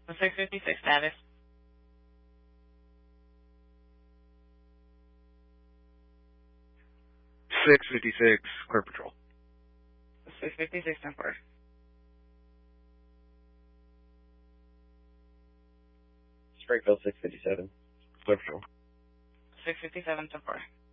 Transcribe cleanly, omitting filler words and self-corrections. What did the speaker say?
The 656 status. 656, Clear Patrol. 656, 10-4. Springfield 657. Clear Patrol. 657, 10-4.